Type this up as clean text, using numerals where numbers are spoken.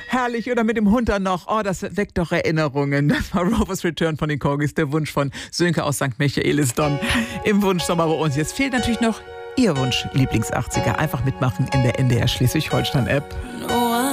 Herrlich. Oder mit dem Hund dann noch. Oh, das weckt doch Erinnerungen. Das war Rovers Return von den Corgis, der Wunsch von Sönke aus St. Michaelisdonn im Wunschsommer bei uns. Jetzt fehlt natürlich noch Ihr Wunsch, Lieblings-80er. Einfach mitmachen in der NDR Schleswig-Holstein-App.